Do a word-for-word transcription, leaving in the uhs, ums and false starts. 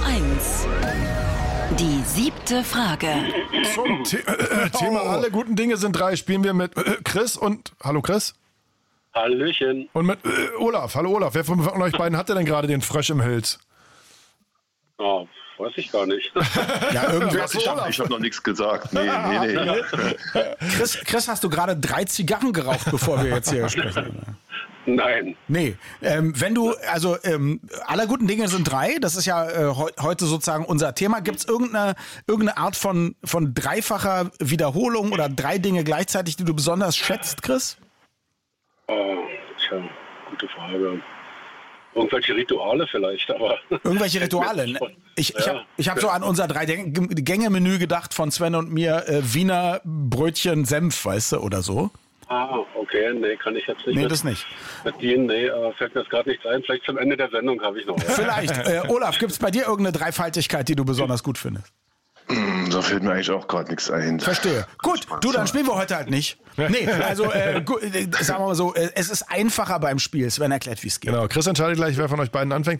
eins. Die siebte Frage. Zum The äh, Thema alle guten Dinge sind drei spielen wir mit äh, Chris und... Hallo Chris? Hallöchen. Und mit äh, Olaf. Hallo Olaf. Wer von, von euch beiden hatte denn gerade den Frösch im Hals? Oh, weiß ich gar nicht. Ja, irgendwas. Ich habe hab noch nichts gesagt. Nee, nee, nee. Chris, Chris, hast du gerade drei Zigarren geraucht, bevor wir jetzt hier sprechen? Nein. Nee, ähm, wenn du, also ähm, aller guten Dinge sind drei, das ist ja äh, heu- heute sozusagen unser Thema. Gibt es irgendeine, irgendeine Art von, von dreifacher Wiederholung oder drei Dinge gleichzeitig, die du besonders schätzt, Chris? Oh, tja, gute Frage. Irgendwelche Rituale vielleicht, aber... Irgendwelche Rituale? Ne? Ich, ich habe ich hab so an unser Drei-Gänge-Menü gedacht von Sven und mir, äh, Wiener Brötchen Senf, weißt du, oder so. Ah, okay, nee, kann ich jetzt nicht. Nee, mit, das nicht. Mit denen, nee, äh, fällt mir jetzt gerade nichts ein. Vielleicht zum Ende der Sendung habe ich noch. Vielleicht. Äh, Olaf, gibt es bei dir irgendeine Dreifaltigkeit, die du besonders gut findest? Da fällt mir eigentlich auch gerade nichts ein. Verstehe. Gut, du, dann spielen wir heute halt nicht. Nee, also äh, gut, äh, sagen wir mal so, äh, es ist einfacher beim Spiel. Sven erklärt, wie es geht. Genau, Chris entscheidet gleich, wer von euch beiden anfängt.